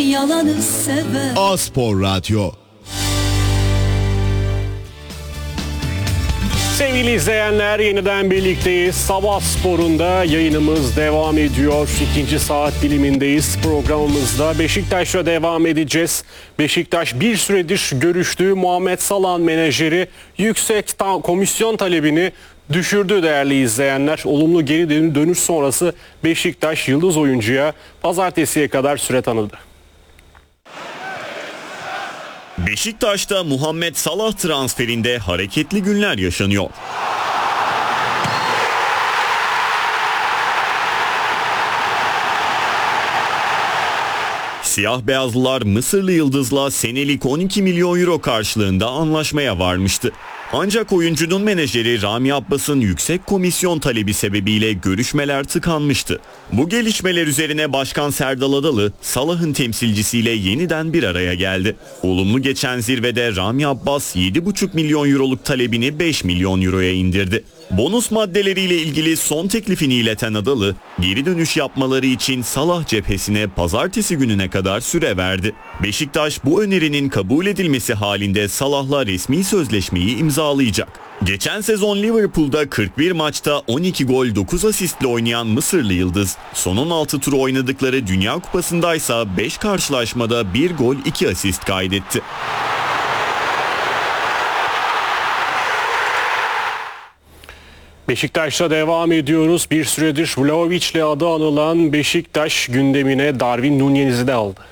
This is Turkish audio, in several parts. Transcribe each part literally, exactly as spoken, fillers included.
Yalanı sever. A-Spor Radyo. Sevgili izleyenler, yeniden birlikteyiz. Sabah Spor'unda yayınımız devam ediyor. İkinci saat dilimindeyiz. Programımızda Beşiktaş'la devam edeceğiz. Beşiktaş bir süredir görüştüğü Muhammed Salah menajeri yüksek komisyon talebini düşürdü değerli izleyenler. Olumlu geri dönüş sonrası Beşiktaş yıldız oyuncuya pazartesiye kadar süre tanıdı. Beşiktaş'ta Muhammed Salah transferinde hareketli günler yaşanıyor. Siyah beyazlılar Mısırlı yıldızla senelik on iki milyon euro karşılığında anlaşmaya varmıştı. Ancak oyuncunun menajeri Rami Abbas'ın yüksek komisyon talebi sebebiyle görüşmeler tıkanmıştı. Bu gelişmeler üzerine Başkan Serdal Adalı, Salah'ın temsilcisiyle yeniden bir araya geldi. Olumlu geçen zirvede Rami Abbas yedi buçuk milyon euroluk talebini beş milyon euroya indirdi. Bonus maddeleriyle ilgili son teklifini ileten Adalı, geri dönüş yapmaları için Salah cephesine pazartesi gününe kadar süre verdi. Beşiktaş bu önerinin kabul edilmesi halinde Salah'la resmi sözleşmeyi imzalayacak. Geçen sezon Liverpool'da kırk bir maçta on iki gol dokuz asistle oynayan Mısırlı yıldız, son on altı turu oynadıkları Dünya Kupası'ndaysa beş karşılaşmada bir gol iki asist kaydetti. Beşiktaş'ta devam ediyoruz. Bir süredir Vlahovic'le adı anılan Beşiktaş gündemine Darwin Nunez'i de aldı.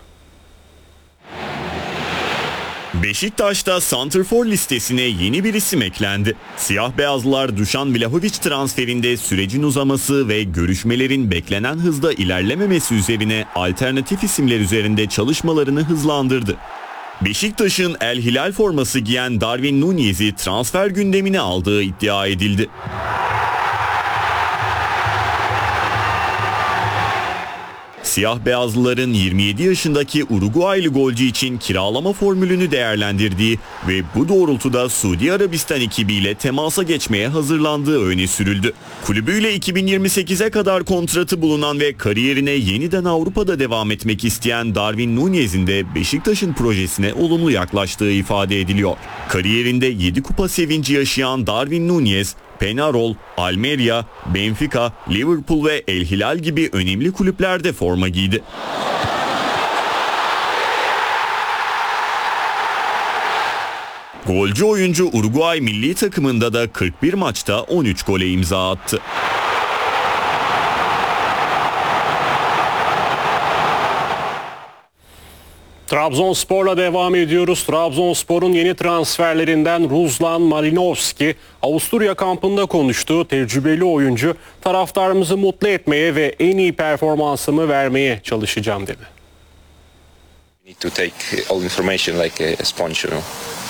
Beşiktaş'ta santrfor listesine yeni bir isim eklendi. Siyah beyazlılar Dušan Vlahović transferinde sürecin uzaması ve görüşmelerin beklenen hızda ilerlememesi üzerine alternatif isimler üzerinde çalışmalarını hızlandırdı. Beşiktaş'ın El Hilal forması giyen Darwin Nunez'i transfer gündemine aldığı iddia edildi. Siyah beyazlıların yirmi yedi yaşındaki Uruguaylı golcü için kiralama formülünü değerlendirdiği ve bu doğrultuda Suudi Arabistan ekibiyle temasa geçmeye hazırlandığı öne sürüldü. Kulübüyle iki bin yirmi sekize kadar kontratı bulunan ve kariyerine yeniden Avrupa'da devam etmek isteyen Darwin Nunez'in de Beşiktaş'ın projesine olumlu yaklaştığı ifade ediliyor. Kariyerinde yedi kupa sevinci yaşayan Darwin Nunez, Peñarol, Almeria, Benfica, Liverpool ve El Hilal gibi önemli kulüplerde forma giydi. Golcü oyuncu Uruguay milli takımında da kırk bir maçta on üç gole imza attı. Trabzonspor'la devam ediyoruz. Trabzonspor'un yeni transferlerinden Ruslan Malinovski, Avusturya kampında konuştu. Tecrübeli oyuncu, taraftarımızı mutlu etmeye ve en iyi performansımı vermeye çalışacağım dedi. Need to take all information like a sponge, you know.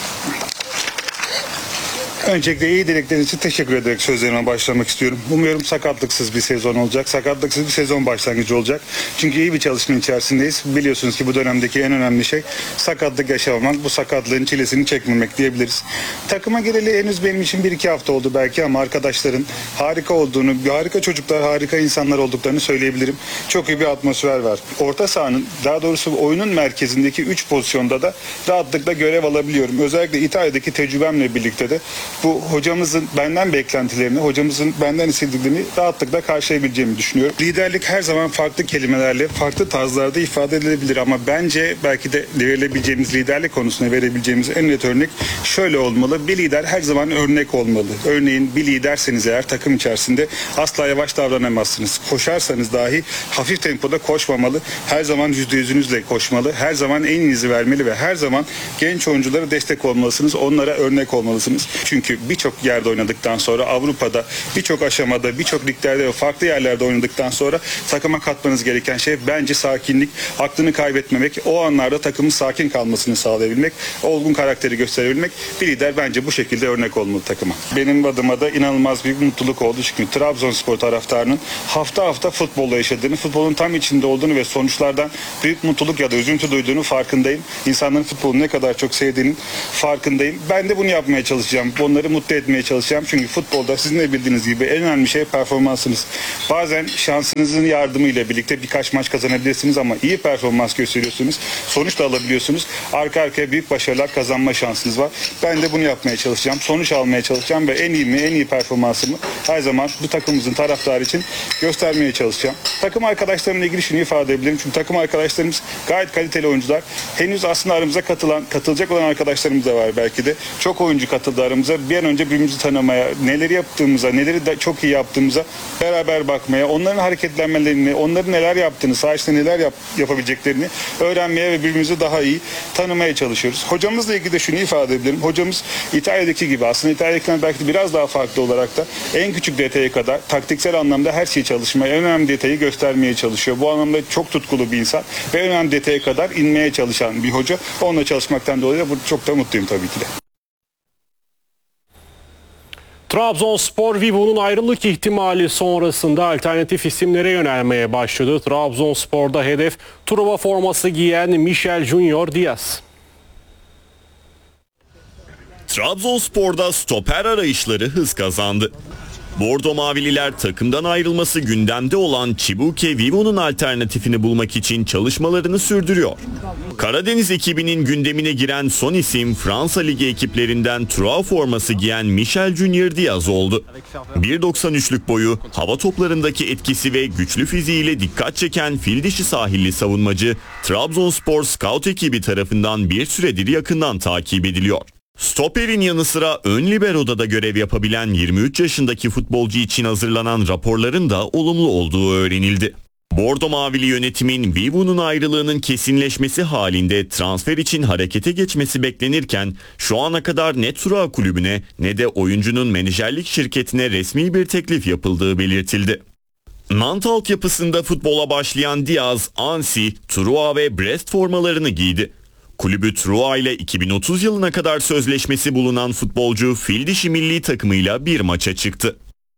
Öncelikle iyi dilekleriniz için teşekkür ederek sözlerime başlamak istiyorum. Umuyorum sakatlıksız bir sezon olacak. Sakatlıksız bir sezon başlangıcı olacak. Çünkü iyi bir çalışma içerisindeyiz. Biliyorsunuz ki bu dönemdeki en önemli şey sakatlık yaşamamak. Bu sakatlığın çilesini çekmemek diyebiliriz. Takıma gireli henüz benim için bir iki hafta oldu belki ama arkadaşların harika olduğunu, harika çocuklar, harika insanlar olduklarını söyleyebilirim. Çok iyi bir atmosfer var. Orta sahanın, daha doğrusu oyunun merkezindeki üç pozisyonda da rahatlıkla görev alabiliyorum. Özellikle İtalya'daki tecrübemle birlikte de bu hocamızın benden beklentilerini, hocamızın benden istediklerini rahatlıkla karşılayabileceğimi düşünüyorum. Liderlik her zaman farklı kelimelerle, farklı tarzlarda ifade edilebilir ama bence belki de verilebileceğimiz liderlik konusuna verebileceğimiz en net örnek şöyle olmalı. Bir lider her zaman örnek olmalı. Örneğin bir liderseniz eğer takım içerisinde asla yavaş davranamazsınız. Koşarsanız dahi hafif tempoda koşmamalı. Her zaman yüzde yüzünüzle koşmalı. Her zaman en iyinizi vermeli ve her zaman genç oyunculara destek olmalısınız. Onlara örnek olmalısınız. Çünkü birçok yerde oynadıktan sonra Avrupa'da birçok aşamada birçok liglerde ve farklı yerlerde oynadıktan sonra takıma katmanız gereken şey bence sakinlik, aklını kaybetmemek, o anlarda takımın sakin kalmasını sağlayabilmek, olgun karakteri gösterebilmek. Bir lider bence bu şekilde örnek olmalı takıma. Benim adıma da inanılmaz bir mutluluk oldu çünkü Trabzonspor taraftarının hafta hafta futbolla yaşadığını, futbolun tam içinde olduğunu ve sonuçlardan büyük mutluluk ya da üzüntü duyduğunu farkındayım. İnsanların futbolu ne kadar çok sevdiğinin farkındayım. Ben de bunu yapmaya çalışacağım. Onları onları mutlu etmeye çalışacağım. Çünkü futbolda sizin de bildiğiniz gibi en önemli şey performansınız. Bazen şansınızın yardımıyla birlikte birkaç maç kazanabilirsiniz ama iyi performans gösteriyorsunuz. Sonuç da alabiliyorsunuz. Arka arkaya büyük başarılar kazanma şansınız var. Ben de bunu yapmaya çalışacağım. Sonuç almaya çalışacağım ve en iyi mi, en iyi performansımı her zaman bu takımımızın taraftarı için göstermeye çalışacağım. Takım arkadaşlarımla ilgili şunu ifade edebilirim. Çünkü takım arkadaşlarımız gayet kaliteli oyuncular. Henüz aslında aramıza katılan, katılacak olan arkadaşlarımız da var belki de. Çok oyuncu katıldı aramıza. Bir an önce birbirimizi tanımaya, neleri yaptığımıza, neleri de çok iyi yaptığımıza beraber bakmaya, onların hareketlenmelerini, onların neler yaptığını, saha içinde neler yap, yapabileceklerini öğrenmeye ve birbirimizi daha iyi tanımaya çalışıyoruz. Hocamızla ilgili de şunu ifade edebilirim. Hocamız İtalya'daki gibi, aslında İtalya'dakinden belki de biraz daha farklı olarak da en küçük detaya kadar taktiksel anlamda her şeyi çalışmaya, en önemli detayı göstermeye çalışıyor. Bu anlamda çok tutkulu bir insan ve en önemli detaya kadar inmeye çalışan bir hoca. Onunla çalışmaktan dolayı da çok da mutluyum tabii ki de. Trabzonspor, Vivo'nun ayrılık ihtimali sonrasında alternatif isimlere yönelmeye başladı. Trabzonspor'da hedef Truva forması giyen Michel Junior Diaz. Trabzonspor'da stoper arayışları hız kazandı. Bordo Mavililer takımdan ayrılması gündemde olan Chibuke Vivo'nun alternatifini bulmak için çalışmalarını sürdürüyor. Karadeniz ekibinin gündemine giren son isim Fransa Ligi ekiplerinden Troyes forması giyen Michel Junior Diaz oldu. bir doksan üçlük boyu, hava toplarındaki etkisi ve güçlü fiziğiyle dikkat çeken fil dişi sahilli savunmacı Trabzonspor Scout ekibi tarafından bir süredir yakından takip ediliyor. Stoper'in yanı sıra ön libero'da da görev yapabilen yirmi üç yaşındaki futbolcu için hazırlanan raporların da olumlu olduğu öğrenildi. Bordo Mavili yönetimin Vivo'nun ayrılığının kesinleşmesi halinde transfer için harekete geçmesi beklenirken şu ana kadar ne Troyes kulübüne ne de oyuncunun menajerlik şirketine resmi bir teklif yapıldığı belirtildi. Nantes altyapısında futbola başlayan Diaz, Annecy, Troyes ve Brest formalarını giydi. Kulübü Troyes ile iki bin otuz yılına kadar sözleşmesi bulunan futbolcu fil dişi milli takımıyla bir maça çıktı.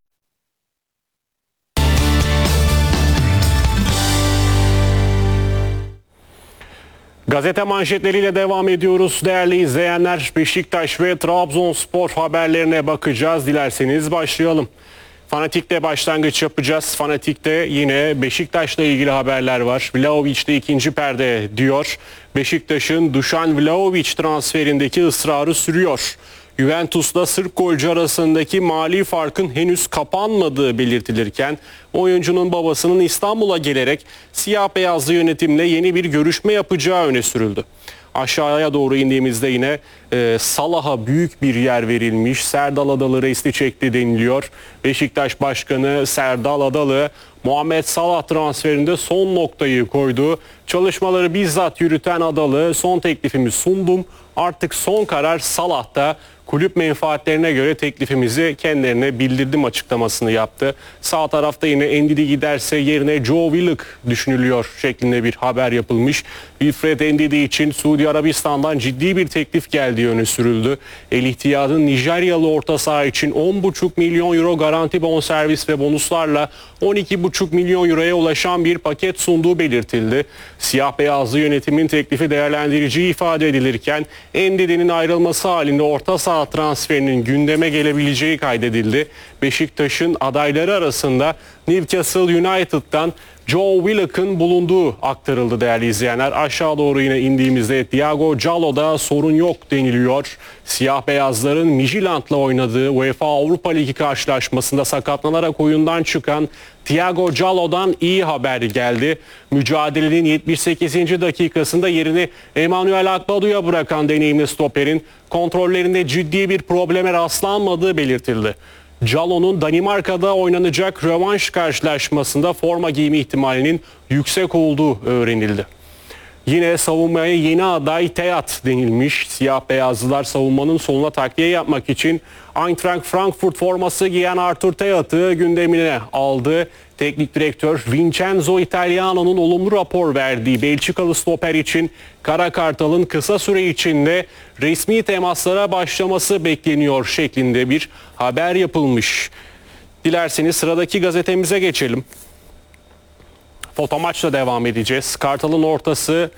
Gazete manşetleriyle devam ediyoruz değerli izleyenler. Beşiktaş ve Trabzonspor haberlerine bakacağız. Dilerseniz başlayalım. Fanatik'te başlangıç yapacağız. Fanatik'te yine Beşiktaş'la ilgili haberler var. Vlahovic'te ikinci perde diyor. Beşiktaş'ın Dušan Vlahović transferindeki ısrarı sürüyor. Juventus'la Sırp golcü arasındaki mali farkın henüz kapanmadığı belirtilirken oyuncunun babasının İstanbul'a gelerek siyah beyazlı yönetimle yeni bir görüşme yapacağı öne sürüldü. Aşağıya doğru indiğimizde yine e, Salah'a büyük bir yer verilmiş. Serdal Adalı resti çekti deniliyor. Beşiktaş Başkanı Serdal Adalı Muhammed Salah transferinde son noktayı koydu. Çalışmaları bizzat yürüten Adalı son teklifimi sundum. Artık son karar Salah'ta. Kulüp menfaatlerine göre teklifimizi kendilerine bildirdim açıklamasını yaptı. Sağ tarafta yine Ndidi giderse yerine Joe Willock düşünülüyor şeklinde bir haber yapılmış. Wilfred Ndidi için Suudi Arabistan'dan ciddi bir teklif geldiği öne sürüldü. El İhtiyad'ın Nijeryalı orta saha için on buçuk milyon euro garanti bonservis ve bonuslarla on iki buçuk milyon euroya ulaşan bir paket sunduğu belirtildi. Siyah beyazlı yönetimin teklifi değerlendiriciyi ifade edilirken Ndidi'nin ayrılması halinde orta saha transferinin gündeme gelebileceği kaydedildi. Beşiktaş'ın adayları arasında Newcastle United'dan Joe Willock'ın bulunduğu aktarıldı değerli izleyenler. Aşağı doğru yine indiğimizde Thiago Jallo'da sorun yok deniliyor. Siyah beyazların Midtjylland'la oynadığı UEFA Avrupa Ligi karşılaşmasında sakatlanarak oyundan çıkan Thiago Jallo'dan iyi haber geldi. Mücadelenin yetmiş sekizinci dakikasında yerini Emmanuel Akbadu'ya bırakan deneyimli stoperin kontrollerinde ciddi bir probleme rastlanmadığı belirtildi. Jallo'nun Danimarka'da oynanacak rövanş karşılaşmasında forma giyme ihtimalinin yüksek olduğu öğrenildi. Yine savunmaya yeni aday Teat denilmiş. Siyah beyazlılar savunmanın soluna takviye yapmak için Eintracht Frankfurt forması giyen Arthur Teat'ı gündemine aldı. Teknik direktör Vincenzo Italiano'nun olumlu rapor verdiği Belçikalı stoper için Kara Kartal'ın kısa süre içinde resmi temaslara başlaması bekleniyor şeklinde bir haber yapılmış. Dilerseniz sıradaki gazetemize geçelim. Fotomaçla devam edeceğiz. Kartal'ın ortası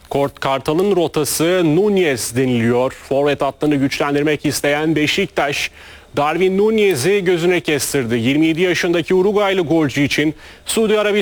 Kort Kartal'ın rotası Nunez deniliyor. Forvet hattını güçlendirmek isteyen Beşiktaş, Darwin Nunez'i gözüne kestirdi. yirmi yedi yaşındaki Uruguaylı golcü için Suudi Arabistan